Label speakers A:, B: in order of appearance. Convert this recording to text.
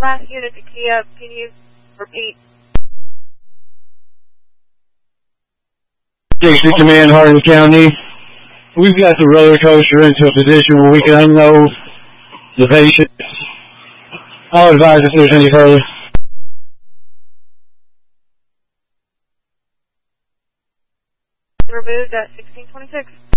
A: Last unit to key up, can you repeat?
B: Dixie Command, Hardin County. We've got the roller coaster into a position where we can unload the patient. I'll advise if there's any further.
A: Removed at 1626.